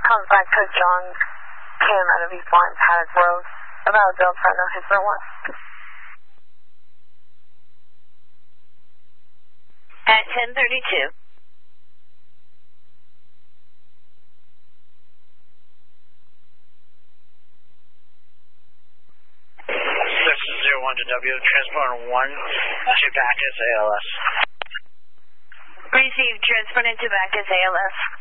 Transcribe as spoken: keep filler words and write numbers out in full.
comes back to John Kim out of East Lyme Paddock Road about a Delta no Hitler one. At ten thirty-two. This is zero one to W, transponder one to Bacchus A L S. Received, transponder to Bacchus A L S.